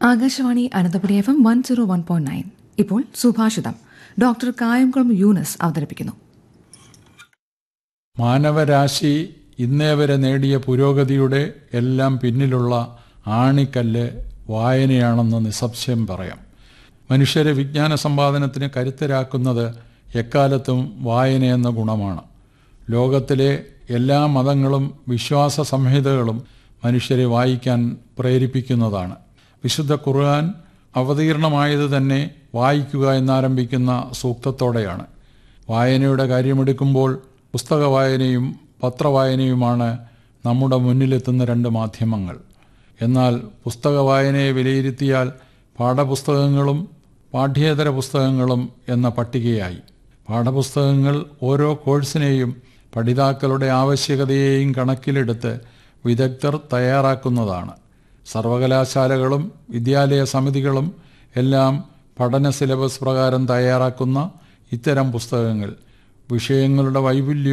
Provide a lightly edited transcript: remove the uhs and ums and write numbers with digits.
Akashvani Ananthapuri FM 101.9. ഇപ്പോൾ സുഭാഷിതം. Doctor Kayamkulam Yunus അവതരിപ്പിക്കുന്നു. മാനവരാശി ഇന്നേവരെ നേടിയ പുരോഗതിയുടെ എല്ലാം പിന്നിലുള്ള ആണിക്കല്ല് വായനയാണെന്ന് നിസ്സംശയം പറയാം. മനുഷ്യരെ വിജ്ഞാന സമ്പാദനത്തിന് കരുത്തരാക്കുന്നത് എക്കാലത്തും വായനയെന്ന ഗുണമാണ്. ലോകത്തിലെ എല്ലാ മതങ്ങളും വിശ്വാസ സംഹിതകളും മനുഷ്യരെ വായിക്കാൻ പ്രേരിപ്പിക്കുന്നതാണ്. വിശുദ്ധ ഖുർആൻ അവതീർണമായത് തന്നെ വായിക്കുക എന്നാരംഭിക്കുന്ന സൂക്തത്തോടെയാണ്. വായനയുടെ കാര്യമെടുക്കുമ്പോൾ പുസ്തക വായനയും പത്രവായനയുമാണ് നമ്മുടെ മുന്നിലെത്തുന്ന രണ്ട് മാധ്യമങ്ങൾ. എന്നാൽ പുസ്തക വായനയെ വിലയിരുത്തിയാൽ പാഠപുസ്തകങ്ങളും പാഠ്യേതര പുസ്തകങ്ങളും എന്ന പട്ടികയായി. പാഠപുസ്തകങ്ങൾ ഓരോ കോഴ്സിനെയും പഠിതാക്കളുടെ ആവശ്യകതയെയും കണക്കിലെടുത്ത് വിദഗ്ധർ തയ്യാറാക്കുന്നതാണ്. സർവകലാശാലകളും വിദ്യാലയ സമിതികളും എല്ലാം പഠന സിലബസ് പ്രകാരം തയ്യാറാക്കുന്ന ഇത്തരം പുസ്തകങ്ങൾ വിഷയങ്ങളുടെ വൈപുല്യം